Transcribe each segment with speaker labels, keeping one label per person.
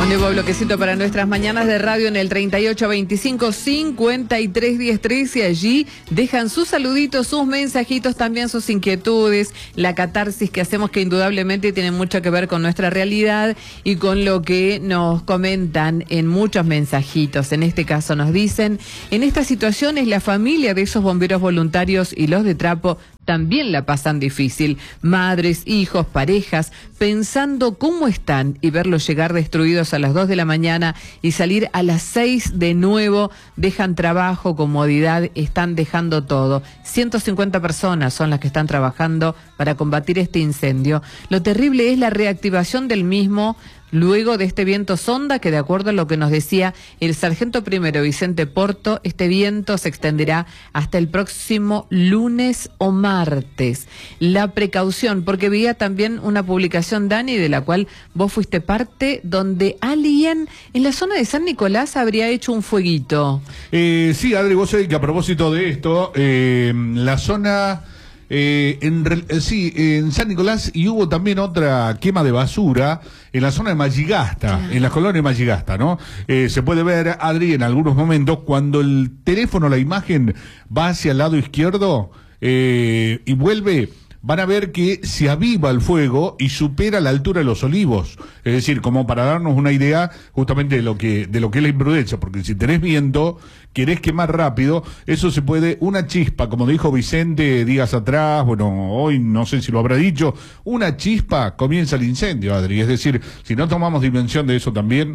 Speaker 1: Un nuevo bloquecito para nuestras mañanas de radio en el 3825-531013 y allí dejan sus saluditos, sus mensajitos, también sus inquietudes, la catarsis que hacemos que indudablemente tiene mucho que ver con nuestra realidad y con lo que nos comentan en muchos mensajitos. En este caso nos dicen, en estas situaciones la familia de esos bomberos voluntarios y los de trapo también la pasan difícil. Madres, hijos, parejas, pensando cómo están y verlos llegar destruidos a las 2 de la mañana y salir a las 6 de nuevo, dejan trabajo, comodidad, están dejando todo. 150 personas son las que están trabajando para combatir este incendio. Lo terrible es la reactivación del mismo luego de este viento sonda que, de acuerdo a lo que nos decía el sargento primero Vicente Porto, este viento se extenderá hasta el próximo lunes o martes. La precaución, porque veía también una publicación, Dani, de la cual vos fuiste parte, donde alguien en la zona de San Nicolás habría hecho un fueguito.
Speaker 2: Sí, Adri, vos sabés que a propósito de esto, la zona... en San Nicolás, y hubo también otra quema de basura en la zona de Malligasta, en la colonia de Malligasta, ¿no? Se puede ver, Adri, en algunos momentos, cuando el teléfono, la imagen va hacia el lado izquierdo y vuelve, van a ver que se aviva el fuego y supera la altura de los olivos. Es decir, como para darnos una idea justamente de lo que es la imprudencia, porque si tenés viento, querés quemar rápido, eso se puede, una chispa, como dijo Vicente días atrás, bueno, hoy no sé si lo habrá dicho, una chispa comienza el incendio, Adri. Es decir, si no tomamos dimensión de eso también...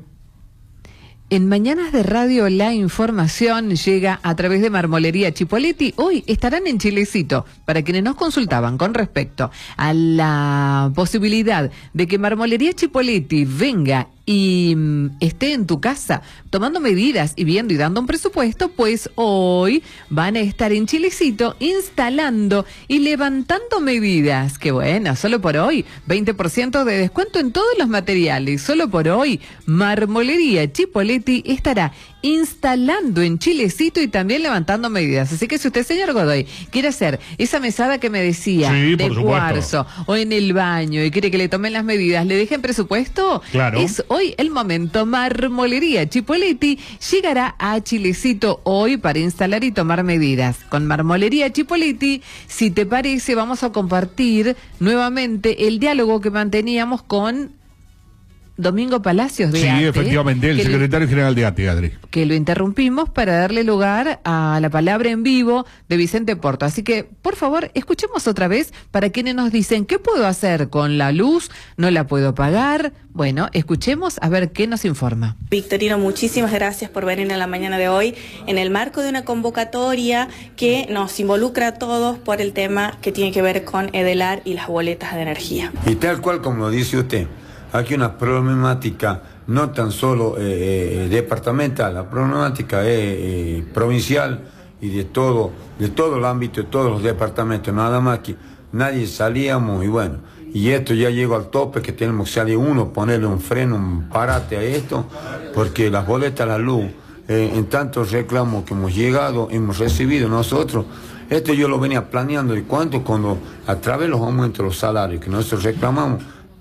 Speaker 1: En Mañanas de Radio la información llega a través de Marmolería Chipoletti. Hoy estarán en Chilecito, para quienes nos consultaban con respecto a la posibilidad de que Marmolería Chipoletti venga y esté en tu casa tomando medidas y viendo y dando un presupuesto, pues hoy van a estar en Chilecito instalando y levantando medidas. Qué bueno, solo por hoy, 20% de descuento en todos los materiales. Solo por hoy, Marmolería Chipoletti estará instalando en Chilecito y también levantando medidas. Así que si usted, señor Godoy, quiere hacer esa mesada que me decía,
Speaker 2: sí,
Speaker 1: de cuarzo o en el baño y quiere que le tomen las medidas, le dejen presupuesto,
Speaker 2: claro.
Speaker 1: Es hoy el momento. Marmolería Chipoletti llegará a Chilecito hoy para instalar y tomar medidas. Con Marmolería Chipoletti, si te parece, vamos a compartir nuevamente el diálogo que manteníamos con Domingo Palacios de ATE.
Speaker 2: Sí, efectivamente, el secretario general de ATE, Adri.
Speaker 1: Que lo interrumpimos para darle lugar a la palabra en vivo de Vicente Porto. Así que, por favor, escuchemos otra vez para quienes nos dicen, ¿qué puedo hacer con la luz? ¿No la puedo pagar? Bueno, escuchemos a ver qué nos informa.
Speaker 3: Victorino, muchísimas gracias por venir en la mañana de hoy en el marco de una convocatoria que nos involucra a todos por el tema que tiene que ver con Edelar y las boletas de energía.
Speaker 4: Y tal cual como lo dice usted, aquí una problemática no tan solo departamental, la problemática es provincial y de todo el ámbito, de todos los departamentos, nada más que nadie salíamos y bueno, y esto ya llegó al tope que tenemos que salir uno, ponerle un freno, un parate a esto, porque las boletas, la luz, en tantos reclamos que hemos llegado, hemos recibido nosotros, esto yo lo venía planeando y cuánto cuando a través de los aumentos de los salarios que nosotros reclamamos,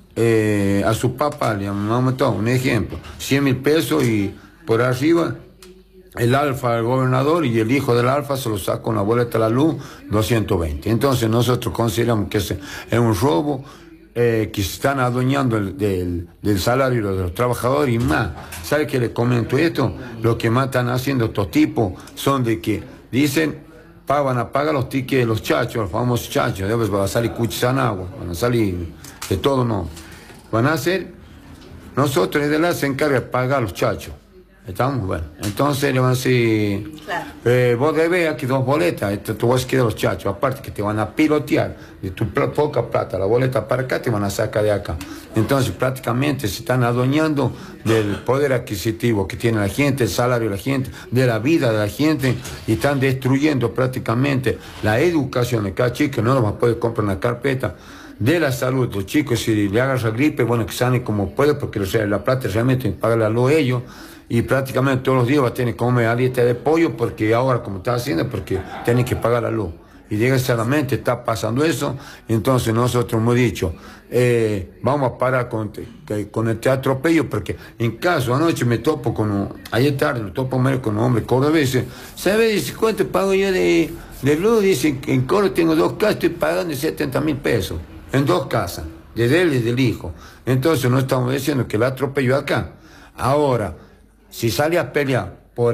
Speaker 4: a su papá le han aumentado, un ejemplo, 100.000 pesos y por arriba el alfa, el gobernador y el hijo del alfa se lo saca con la boleta a la luz, 220. Entonces nosotros consideramos que ese es un robo, que se están adueñando del salario de los trabajadores y más. ¿Sabe qué le comento esto? Lo que más están haciendo estos tipos son de que dicen, van a pagar los tickets de los chachos, los famosos chachos, después van a salir cuchizanagua, van a salir de todo, no. Van a hacer, nosotros desde la se encarga de pagar a los chachos. ¿Estamos? Bueno, entonces le van a decir, claro. Vos debes aquí 2 boletas, tú vas a quedar los chachos, aparte que te van a pilotear de tu poca plata, la boleta para acá te van a sacar de acá. Entonces prácticamente se están adueñando del poder adquisitivo que tiene la gente, el salario de la gente, de la vida de la gente, y están destruyendo prácticamente la educación de cada chico, no nos va a poder comprar una carpeta. De la salud, los chicos, si le agarra gripe, bueno, que sane como puede, porque la plata realmente paga la luz ellos, y prácticamente todos los días va a tener que comer a dieta de pollo, porque ahora, como está haciendo, porque tienen que pagar la luz. y desgraciadamente está pasando eso. Entonces nosotros hemos dicho, vamos a parar con este atropello, porque en caso, anoche me topo ayer tarde me topo con un hombre cordobeses, ¿sabe? Dice, ¿cuánto pago yo de luz? Dice, en Córdoba tengo 2 casas, estoy pagando 70.000 pesos, en 2 casas, de él y del hijo. Entonces no estamos diciendo que el atropello acá. Ahora, si sale a pelear por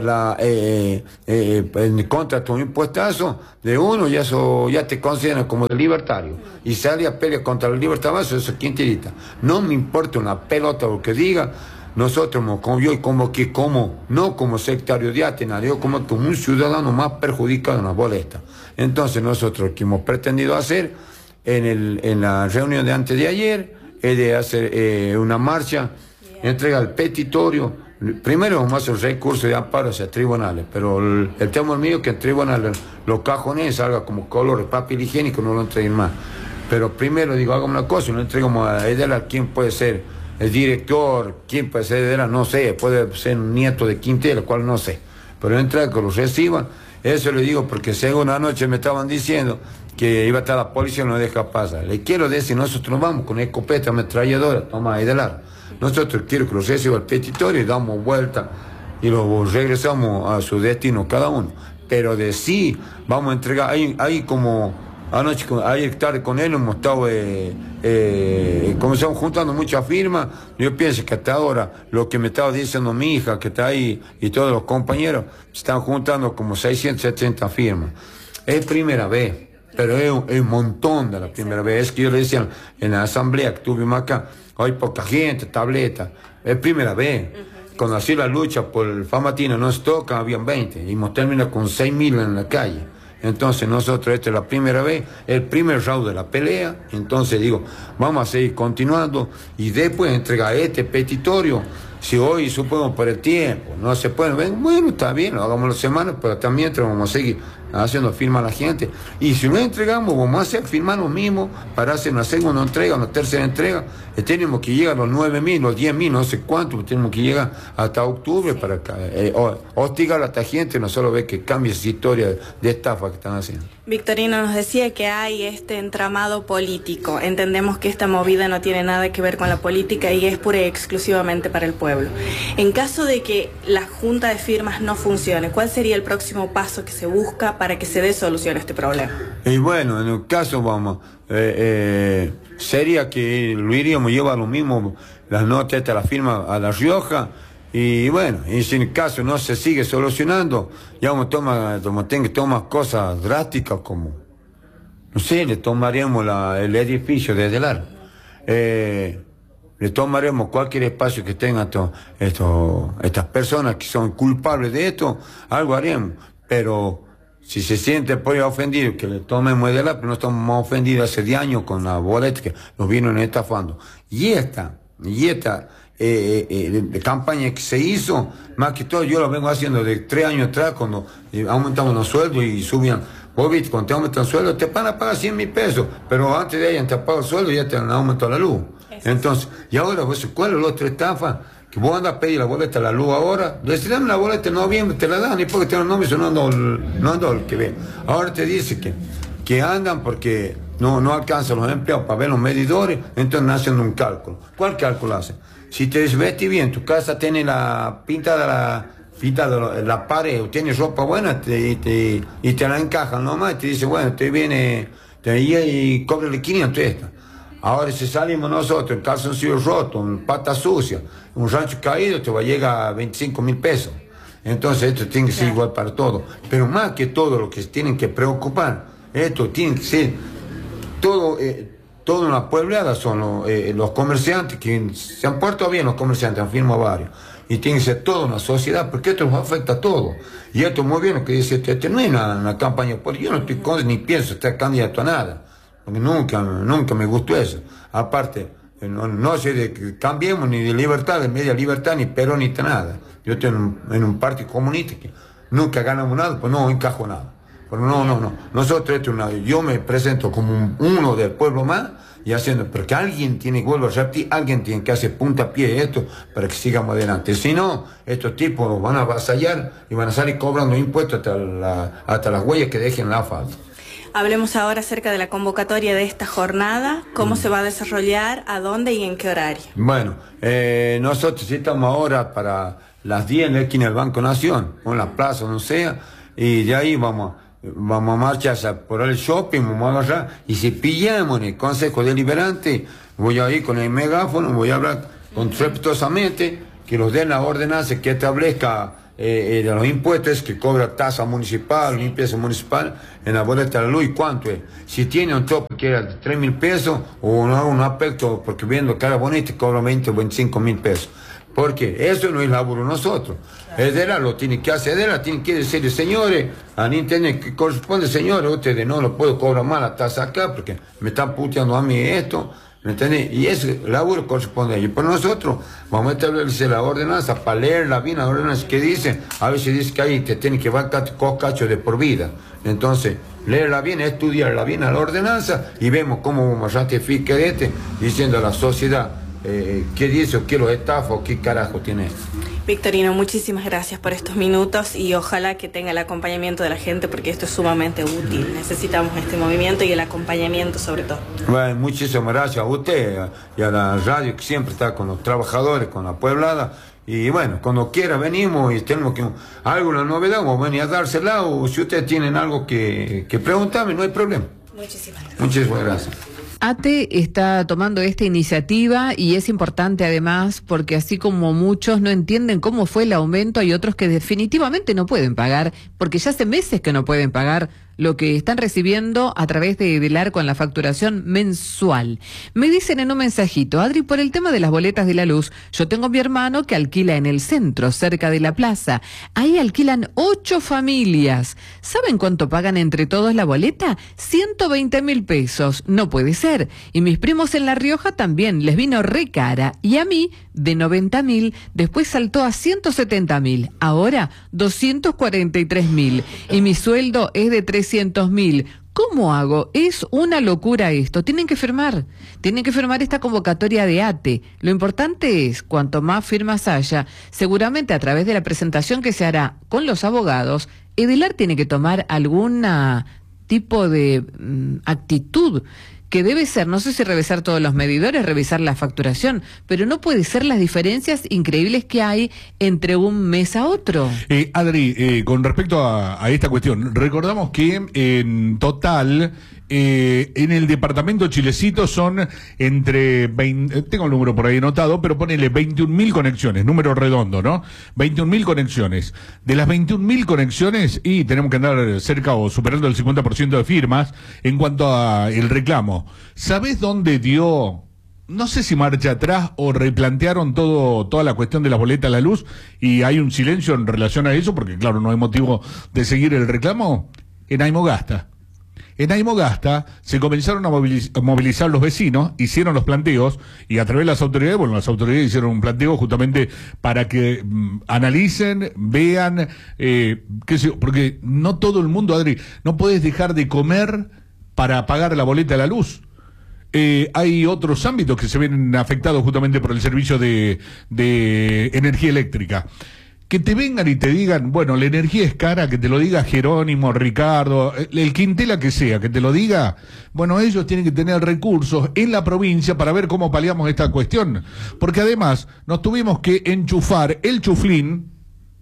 Speaker 4: en contra de un impuestazo de uno, ya te consideran como de libertario, y sale a pelear contra el libertario, eso es quintirita. No me importa una pelota lo que diga. Nosotros, no como sectario de Atenas, yo como un ciudadano más perjudicado en las boletas. Entonces nosotros lo que hemos pretendido hacer en la reunión de antes de ayer es de hacer una marcha, entrega el petitorio. Primero vamos a hacer recurso de amparo hacia tribunales, pero el tema mío es que en tribunales los cajones salga como color de papel higiénico, no lo entreguen más. Pero primero digo, hagamos una cosa, no entregamos a Edelar. ¿Quién puede ser el director? ¿Quién puede ser Edelar? No sé, puede ser un nieto de Quintero, cual no sé. Pero entrega que los reciban. Eso le digo porque según anoche me estaban diciendo que iba a estar la policía, no deja pasar. Le quiero decir, nosotros nos vamos con escopeta ametralladora, toma Edelar. Nosotros quiero que los reciba el petitorio y damos vuelta y los regresamos a su destino cada uno. Pero de sí, vamos a entregar, ahí como anoche, ayer tarde con él hemos estado, comenzamos juntando muchas firmas. Yo pienso que hasta ahora, lo que me estaba diciendo mi hija, que está ahí, y todos los compañeros, están juntando como 670 firmas. Es primera vez, pero es un montón de la primera vez. Es que yo le decía en la asamblea que tuvimos acá, hay poca gente, tableta, es primera vez. Cuando así la lucha por el Famatina nos toca, habían 20, y hemos terminado con 6.000 en la calle. Entonces nosotros, esta es la primera vez, el primer round de la pelea. Entonces digo, vamos a seguir continuando y después entregar este petitorio. Si hoy, supongo, por el tiempo no se puede, bueno, está bien, lo hagamos la semana, pero también vamos a seguir haciendo firma a la gente. Y si no entregamos, vamos a hacer firmar lo mismo para hacer una segunda entrega, una tercera entrega. Tenemos que llegar a los 9.000, los 10.000, no sé cuánto, tenemos que llegar hasta octubre para hostigar a esta gente, no solo ver que cambie esa historia de estafa que están haciendo.
Speaker 3: Victorino nos decía que hay este entramado político. Entendemos que esta movida no tiene nada que ver con la política y es pura y exclusivamente para el pueblo. En caso de que la junta de firmas no funcione, ¿cuál sería el próximo paso que se busca para que se dé solución a este problema?
Speaker 4: Y bueno, en el caso sería que lo iríamos a llevar lo mismo, las notas de la firma a La Rioja. Y bueno, y si en el caso no se sigue solucionando, ya vamos a tomar cosas drásticas como, no sé, le tomaríamos el edificio de Edelar. Le tomaremos cualquier espacio que tengan estas personas que son culpables de esto, algo haremos. Pero si se siente por ahí ofendido, que le tomemos Edelar, pero no estamos más ofendidos hace 10 años con la boleta que nos vino estafando. Y esta de campaña que se hizo, más que todo yo lo vengo haciendo de 3 años atrás, cuando aumentamos los sueldos y subían. Vos viste, cuando te aumentan el sueldo, te van a pagar 100.000 pesos, pero antes de ahí te han pagado el sueldo y ya te han aumentado la luz. Entonces, y ahora, ¿cuál es la otra estafa? Que vos andas a pedir la boleta de la luz ahora, decís, dame la boleta en noviembre, te la dan, y porque tiene un nombre, no ando el que ve. Ahora te dice que andan porque no alcanzan los empleados para ver los medidores, entonces hacen un cálculo. ¿Cuál cálculo hacen? Si te desvestís bien, tu casa tiene la pared, o tiene ropa buena, y te la encajan nomás, y te dice, bueno, te viene, y cóbrale 500 esta. Ahora si salimos nosotros, el calzoncillo roto, un pata sucia, un rancho caído, te va a llegar a 25.000 pesos. Entonces esto tiene que ser igual para todo. Pero más que todo lo que se tienen que preocupar, esto tiene que ser todo en la puebleada son los comerciantes, que se han puesto bien los comerciantes, han firmado varios. Y tiene que ser toda una sociedad, porque esto nos afecta a todos. Y esto es muy bien lo que dice no es una campaña política. Yo no estoy ni pienso estar candidato a nada. Porque nunca me gustó eso. Aparte, no sé de que cambiemos ni de libertad, de media libertad, ni peronista, nada. Yo estoy en un partido comunista que nunca ganamos nada, pues no encajo nada. Pero no. Nosotros, yo me presento como uno del pueblo más, y haciendo, porque alguien tiene que volver a repetir, alguien tiene que hacer puntapié esto para que sigamos adelante. Si no, estos tipos los van a avasallar y van a salir cobrando impuestos hasta las huellas que dejen en la asfalto.
Speaker 3: Hablemos ahora acerca de la convocatoria de esta jornada, cómo se va a desarrollar, a dónde y en qué horario.
Speaker 4: Bueno, nosotros estamos ahora para las 10 en la esquina del Banco Nación, o en la plaza, no sea, y de ahí vamos a marchar por el shopping, vamos a agarrar, y si pillamos en el Consejo Deliberante, voy a ir con el megáfono, voy a hablar conceptuosamente, que los den la ordenanza que establezca de los impuestos que cobra tasa municipal, limpieza municipal, en la boleta de la luz, ¿cuánto es? Si tiene un tope que era de 3.000 pesos, o no, un aspecto, porque viendo cara bonita, cobra 20 o 25.000 pesos. Porque eso no es laburo nosotros. Edera lo tiene que hacer, Edera tiene que decirle, señores, a Nintendo que corresponde, señores, ustedes no lo puedo cobrar más la tasa acá, porque me están puteando a mí esto. ¿Me entiendes? Y ese laburo corresponde a ellos. Pero nosotros vamos a establecer la ordenanza para leerla bien, la ordenanza que dice. A veces dice que ahí te tienen que bancar coscacho de por vida. Entonces, leerla bien, estudiarla bien a la ordenanza y vemos cómo vamos a ratificar diciendo a la sociedad qué dice o qué lo estafa o qué carajo tiene esto.
Speaker 3: Victorino, muchísimas gracias por estos minutos y ojalá que tenga el acompañamiento de la gente porque esto es sumamente útil. Necesitamos este movimiento y el acompañamiento sobre todo.
Speaker 4: Bueno, muchísimas gracias a usted y a la radio que siempre está con los trabajadores, con la pueblada. Y bueno, cuando quiera venimos y tenemos que alguna novedad, vamos a venir a dársela o si ustedes tienen algo que preguntarme, no hay problema.
Speaker 3: Muchísimas gracias.
Speaker 4: Muchísimas gracias.
Speaker 1: ATE está tomando esta iniciativa y es importante además porque así como muchos no entienden cómo fue el aumento, hay otros que definitivamente no pueden pagar porque ya hace meses que no pueden pagar lo que están recibiendo a través de Edelar con la facturación mensual. Me dicen en un mensajito, Adri, por el tema de las boletas de la luz, yo tengo a mi hermano que alquila en el centro, cerca de la plaza. Ahí alquilan 8 familias. ¿Saben cuánto pagan entre todos la boleta? 120.000 pesos. No puede ser. Y mis primos en La Rioja también les vino re cara. Y a mí, de 90.000, después saltó a 170.000. Ahora, 243.000. Y mi sueldo es de 300.000. ¿Cómo hago? Es una locura esto. Tienen que firmar esta convocatoria de ATE. Lo importante es, cuanto más firmas haya, seguramente a través de la presentación que se hará con los abogados, Edelar tiene que tomar alguna tipo de actitud que debe ser, no sé si revisar todos los medidores, revisar la facturación, pero no puede ser las diferencias increíbles que hay entre un mes a otro.
Speaker 2: Adri, con respecto a esta cuestión, recordamos que en total en el departamento Chilecito son entre 20, tengo el número por ahí anotado, pero ponele 21.000 conexiones, número redondo, ¿no? 21.000 conexiones. De las 21.000 conexiones, y tenemos que andar cerca o superando el 50% de firmas en cuanto a el reclamo. ¿Sabés dónde dio, no sé si marcha atrás o replantearon toda la cuestión de las boletas a la luz y hay un silencio en relación a eso, porque claro, no hay motivo de seguir el reclamo? En Aymogasta. En Aymogasta se comenzaron a movilizar los vecinos, hicieron los planteos y a través de las autoridades hicieron un planteo justamente para que analicen, vean, qué sé yo, porque no todo el mundo, Adri, no puedes dejar de comer para pagar la boleta de la luz. Hay otros ámbitos que se ven afectados justamente por el servicio de energía eléctrica. Que te vengan y te digan, bueno, la energía es cara, que te lo diga Jerónimo, Ricardo, el quintela que sea, que te lo diga, bueno, ellos tienen que tener recursos en la provincia para ver cómo paliamos esta cuestión. Porque además nos tuvimos que enchufar el chuflín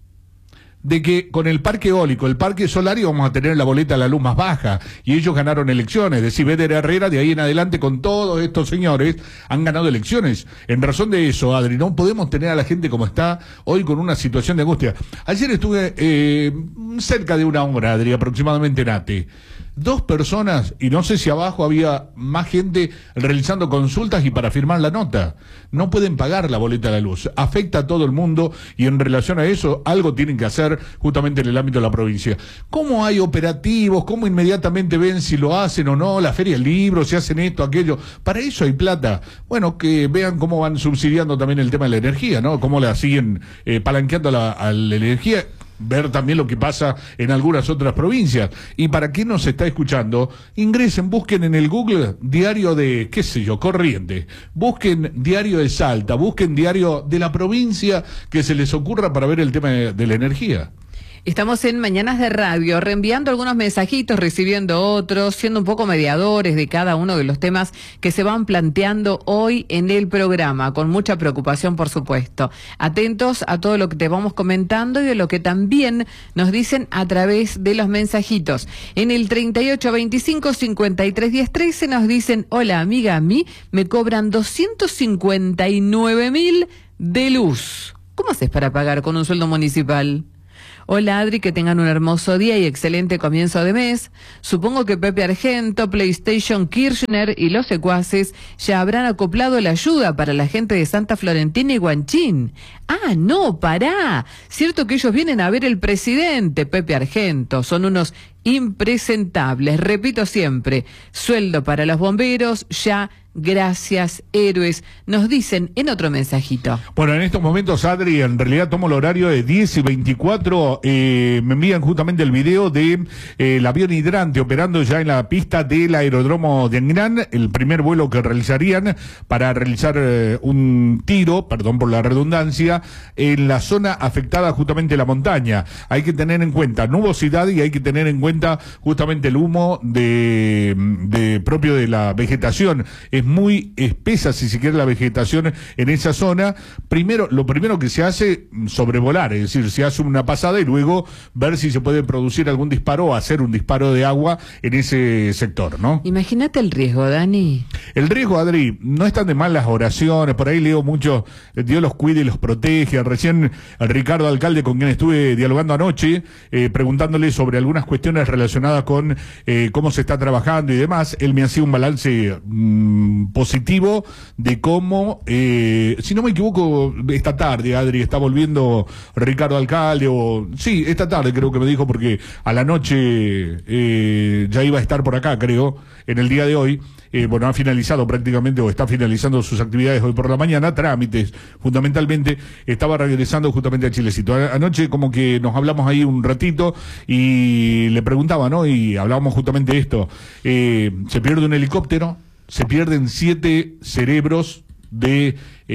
Speaker 2: de que con el parque eólico, el parque solar íbamos a tener la boleta a la luz más baja, y ellos ganaron elecciones. Es decir, Beder Herrera de ahí en adelante con todos estos señores han ganado elecciones. En razón de eso, Adri, no podemos tener a la gente como está hoy con una situación de angustia. Ayer estuve cerca de una hora, Adri, aproximadamente en ATE. 2 personas, y no sé si abajo había más gente realizando consultas y para firmar la nota. No pueden pagar la boleta de la luz. Afecta a todo el mundo y en relación a eso algo tienen que hacer justamente en el ámbito de la provincia. ¿Cómo hay operativos? ¿Cómo inmediatamente ven si lo hacen o no? La feria del libro, si hacen esto, aquello. Para eso hay plata. Bueno, que vean cómo van subsidiando también el tema de la energía, ¿no? Cómo la siguen palanqueando a la energía. Ver también lo que pasa en algunas otras provincias. Y para quien nos está escuchando, ingresen, busquen en el Google diario de, qué sé yo, Corrientes, busquen diario de Salta, busquen diario de la provincia que se les ocurra para ver el tema de la energía.
Speaker 1: Estamos en Mañanas de Radio, reenviando algunos mensajitos, recibiendo otros, siendo un poco mediadores de cada uno de los temas que se van planteando hoy en el programa, con mucha preocupación, por supuesto. Atentos a todo lo que te vamos comentando y a lo que también nos dicen a través de los mensajitos. En el 3825-531013 nos dicen: hola amiga, a mí me cobran 259.000 de luz. ¿Cómo haces para pagar con un sueldo municipal? Hola Adri, que tengan un hermoso día y excelente comienzo de mes. Supongo que Pepe Argento, PlayStation Kirchner y los secuaces ya habrán acoplado la ayuda para la gente de Santa Florentina y Guanchín. Ah, no, pará. Cierto que ellos vienen a ver el presidente, Pepe Argento. Son unos impresentables. Repito siempre, sueldo para los bomberos ya. Gracias, héroes, nos dicen en otro mensajito.
Speaker 2: Bueno, en estos momentos, Adri, en realidad tomo el horario de 10:24. Me envían justamente el video de el avión hidrante operando ya en la pista del aeródromo de Angrán, el primer vuelo que realizarían para realizar un tiro, perdón por la redundancia, en la zona afectada justamente la montaña. Hay que tener en cuenta nubosidad y hay que tener en cuenta justamente el humo de propio de la vegetación. Es muy espesa, si se quiere, la vegetación en esa zona. Lo primero que se hace, sobrevolar, es decir, se hace una pasada y luego ver si se puede producir algún disparo o hacer un disparo de agua en ese sector, ¿no?
Speaker 1: Imagínate el riesgo, Dani.
Speaker 2: El riesgo, Adri, no están de mal las oraciones, por ahí leo mucho, Dios los cuide y los protege. Recién Ricardo Alcalde, con quien estuve dialogando anoche, preguntándole sobre algunas cuestiones relacionadas con cómo se está trabajando y demás, él me hacía un balance positivo de cómo, si no me equivoco, esta tarde, Adri, está volviendo Ricardo Alcalde, sí, esta tarde creo que me dijo, porque a la noche ya iba a estar por acá, creo, en el día de hoy. Bueno, ha finalizado prácticamente, o está finalizando sus actividades hoy por la mañana, trámites, fundamentalmente, estaba regresando justamente a Chilecito. Anoche como que nos hablamos ahí un ratito y le preguntaba, ¿no? Y hablábamos justamente de esto. Se pierde un helicóptero, se pierden 7 cerebros de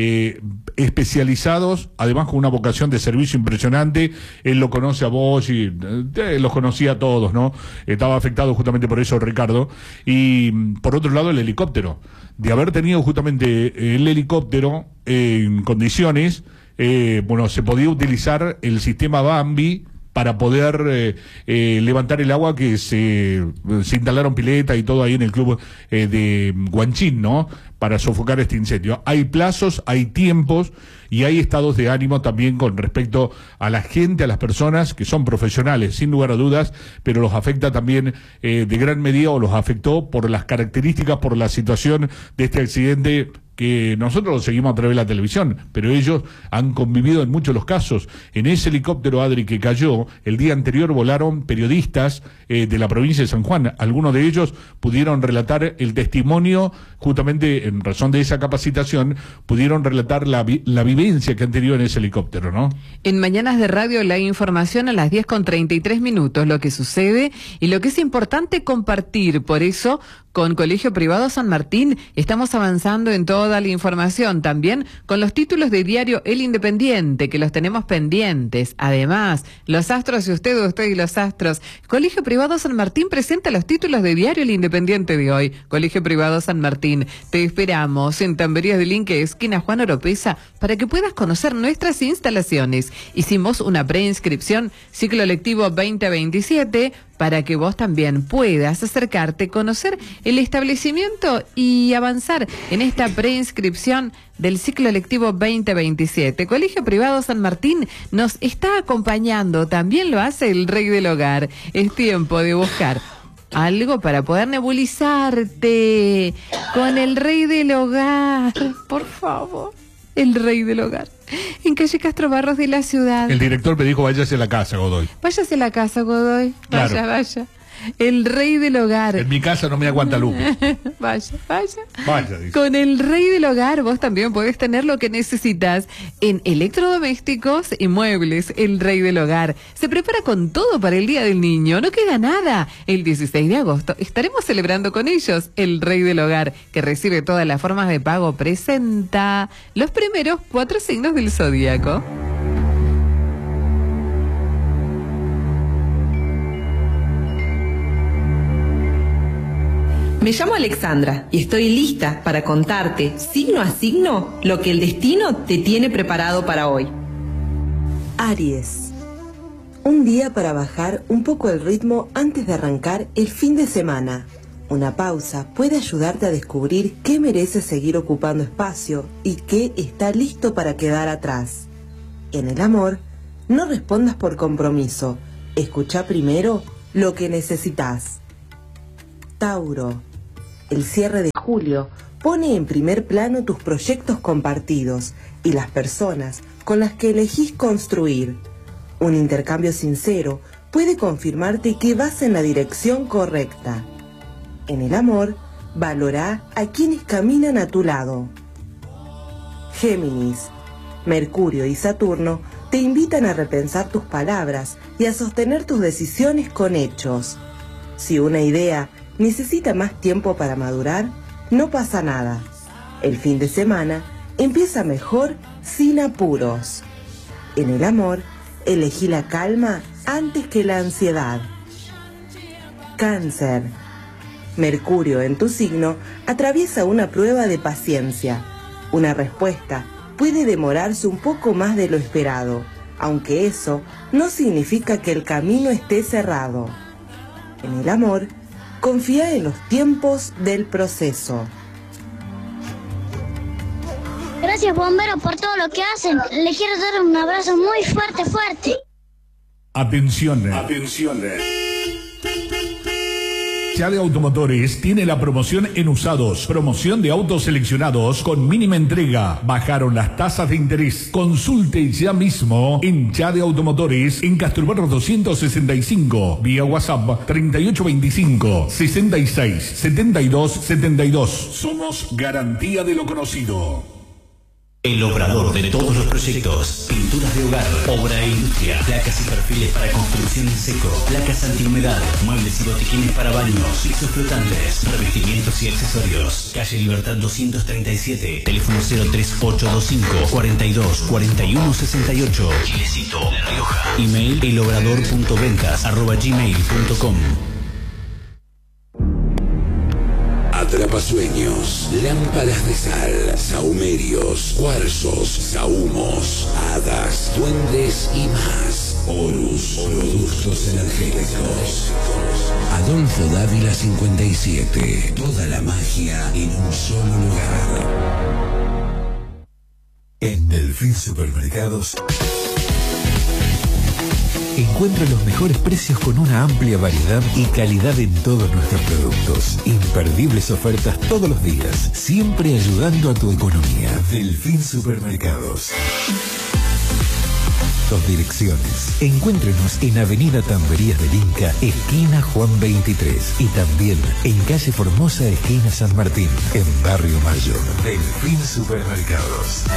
Speaker 2: especializados, además con una vocación de servicio impresionante. Él lo conoce a vos y los conocía a todos, ¿no? Estaba afectado justamente por eso Ricardo. Y por otro lado, el helicóptero, de haber tenido justamente el helicóptero en condiciones, bueno, se podía utilizar el sistema Bambi para poder levantar el agua, que se instalaron piletas y todo ahí en el club de Guanchín, ¿no? Para sofocar este incendio. Hay plazos, hay tiempos y hay estados de ánimo también con respecto a la gente, a las personas que son profesionales, sin lugar a dudas, pero los afecta también de gran medida, o los afectó por las características, por la situación de este accidente, que nosotros lo seguimos a través de la televisión, pero ellos han convivido en muchos de los casos. En ese helicóptero, Adri, que cayó, el día anterior volaron periodistas de la provincia de San Juan. Algunos de ellos pudieron relatar el testimonio, justamente en razón de esa capacitación, pudieron relatar la vivencia que han tenido en ese helicóptero, ¿no? En
Speaker 1: Mañanas de Radio, la información a las 10:33, lo que sucede y lo que es importante compartir. Por eso, con Colegio Privado San Martín estamos avanzando en toda la información, también con los títulos de diario El Independiente, que los tenemos pendientes. Además, los astros y usted y los astros. Colegio Privado San Martín presenta los títulos de diario El Independiente de hoy. Colegio Privado San Martín, te esperamos en Tamberías del Inque, esquina Juan Oropesa, para que puedas conocer nuestras instalaciones. Hicimos una preinscripción, ciclo lectivo 2027, para que vos también puedas acercarte, conocer el establecimiento y avanzar en esta preinscripción del ciclo lectivo 2027. Colegio Privado San Martín nos está acompañando, también lo hace el Rey del Hogar. Es tiempo de buscar algo para poder nebulizarte con el Rey del Hogar, por favor. El Rey del Hogar, en calle Castro Barros de la ciudad.
Speaker 2: El director me dijo, váyase a la casa, Godoy.
Speaker 1: Váyase a la casa, Godoy. Vaya, claro. Vaya. El Rey del Hogar.
Speaker 2: En mi casa no me aguanta luz.
Speaker 1: Vaya.
Speaker 2: Vaya, dice.
Speaker 1: Con el Rey del Hogar vos también podés tener lo que necesitas en electrodomésticos y muebles. El Rey del Hogar se prepara con todo para el Día del Niño. No queda nada. El 16 de agosto estaremos celebrando con ellos. El Rey del Hogar, que recibe todas las formas de pago, presenta los primeros 4 signos del zodíaco.
Speaker 5: Me llamo Alexandra y estoy lista para contarte, signo a signo, lo que el destino te tiene preparado para hoy.
Speaker 6: Aries. Un día para bajar un poco el ritmo antes de arrancar el fin de semana. Una pausa puede ayudarte a descubrir qué merece seguir ocupando espacio y qué está listo para quedar atrás. En el amor, no respondas por compromiso. Escucha primero lo que necesitas. Tauro. El cierre de julio pone en primer plano tus proyectos compartidos y las personas con las que elegís construir. Un intercambio sincero puede confirmarte que vas en la dirección correcta. En el amor, valora a quienes caminan a tu lado. Géminis. Mercurio y Saturno te invitan a repensar tus palabras y a sostener tus decisiones con hechos. Si una idea necesita más tiempo para madurar, no pasa nada. El fin de semana empieza mejor sin apuros. En el amor, elegí la calma antes que la ansiedad. Cáncer. Mercurio en tu signo atraviesa una prueba de paciencia. Una respuesta puede demorarse un poco más de lo esperado, aunque eso no significa que el camino esté cerrado. En el amor, confía en los tiempos del proceso.
Speaker 7: Gracias, bombero, por todo lo que hacen. Le quiero dar un abrazo muy fuerte, fuerte.
Speaker 2: Atención. Chade Automotores tiene la promoción en usados. Promoción de autos seleccionados con mínima entrega. Bajaron las tasas de interés. Consulte ya mismo en Chade Automotores en Castrobarro 265. Vía WhatsApp 3825 66 72 72. Somos garantía de lo conocido.
Speaker 8: El obrador de todos los proyectos, pinturas de hogar, obra e industria, placas y perfiles para construcción en seco, placas antihumedad, muebles y botiquines para baños, pisos flotantes, revestimientos y accesorios. Calle Libertad 237, teléfono 03825 42 41 68. Chilecito, La Rioja. Email elobrador.ventas@gmail.com.
Speaker 9: Atrapasueños, lámparas de sal, sahumerios, cuarzos, sahumos, hadas, duendes y más. Horus, productos energéticos. Adolfo Dávila 57. Toda la magia en un solo lugar. En Delfín Supermercados encuentra los mejores precios con una amplia variedad y calidad en todos nuestros productos. Imperdibles ofertas todos los días, siempre ayudando a tu economía. Delfín Supermercados. Dos direcciones. Encuéntrenos en Avenida Tamberías del Inca, esquina Juan 23. Y también en calle Formosa, esquina San Martín, en Barrio Mayor. Delfín Supermercados.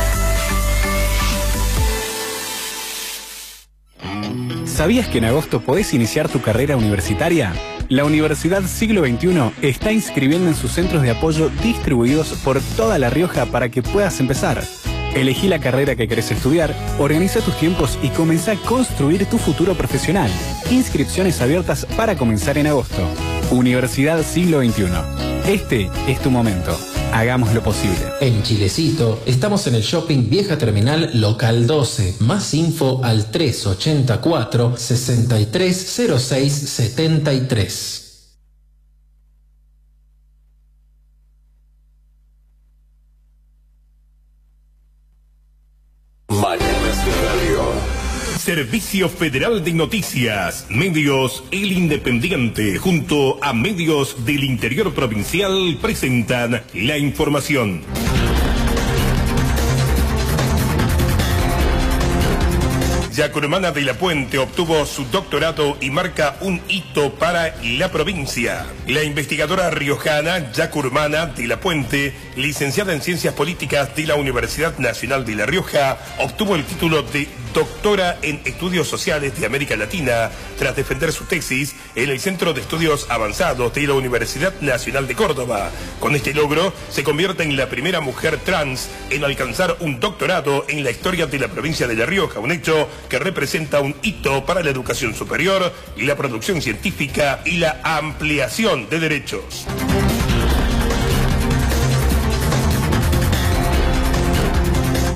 Speaker 10: ¿Sabías que en agosto podés iniciar tu carrera universitaria? La Universidad Siglo XXI está inscribiendo en sus centros de apoyo distribuidos por toda La Rioja para que puedas empezar. Elegí la carrera que querés estudiar, organiza tus tiempos y comenzá a construir tu futuro profesional. Inscripciones abiertas para comenzar en agosto. Universidad Siglo XXI. Este es tu momento. Hagamos lo posible.
Speaker 11: En Chilecito estamos en el Shopping Vieja Terminal Local 12. Más info al 384 6306 73.
Speaker 9: Mañanas de Radio.
Speaker 12: Servicio Federal de Noticias, Medios El Independiente, junto a Medios del Interior Provincial, presentan la información. Yacurmana de la Puente obtuvo su doctorado y marca un hito para la provincia. La investigadora riojana Yacurmana de la Puente, licenciada en Ciencias Políticas de la Universidad Nacional de La Rioja, obtuvo el título de doctora en Estudios Sociales de América Latina tras defender su tesis en el Centro de Estudios Avanzados de la Universidad Nacional de Córdoba. Con este logro, se convierte en la primera mujer trans en alcanzar un doctorado en la historia de la provincia de La Rioja, un hecho que representa un hito para la educación superior y la producción científica y la ampliación de derechos.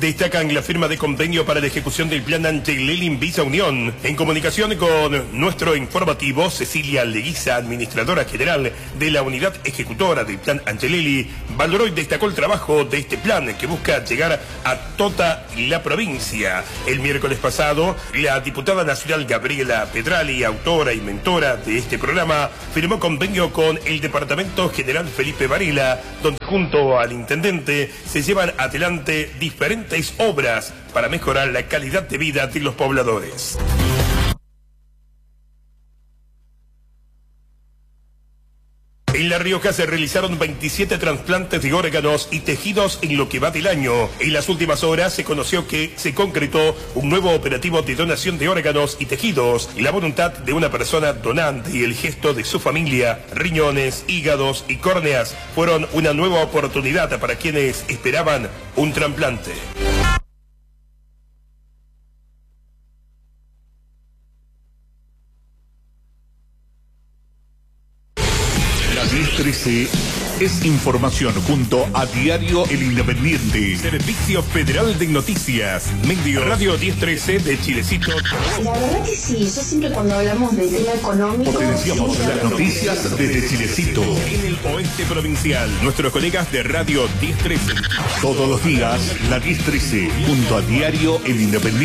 Speaker 12: Destacan la firma de convenio para la ejecución del plan Angelelli Visa Unión. En comunicación con nuestro informativo, Cecilia Leguiza, administradora general de la unidad ejecutora del plan Angelelli, valoró y destacó el trabajo de este plan que busca llegar a toda la provincia. El miércoles pasado, la diputada nacional Gabriela Pedrali, autora y mentora de este programa, firmó convenio con el Departamento General Felipe Varela, donde junto al intendente se llevan adelante diferentes obras para mejorar la calidad de vida de los pobladores. En La Rioja se realizaron 27 trasplantes de órganos y tejidos en lo que va del año. En las últimas horas se conoció que se concretó un nuevo operativo de donación de órganos y tejidos. La voluntad de una persona donante y el gesto de su familia, riñones, hígados y córneas, fueron una nueva oportunidad para quienes esperaban un trasplante.
Speaker 2: La 1013 es información junto a Diario El Independiente.
Speaker 12: Servicio Federal de Noticias. Medio Radio 1013 de Chilecito.
Speaker 13: La verdad que sí, yo siempre cuando hablamos de tema económico...
Speaker 2: Potenciamos las noticias desde Chilecito.
Speaker 12: En el oeste provincial, nuestros colegas de Radio 1013.
Speaker 2: Todos los días, la 1013 junto a Diario El Independiente.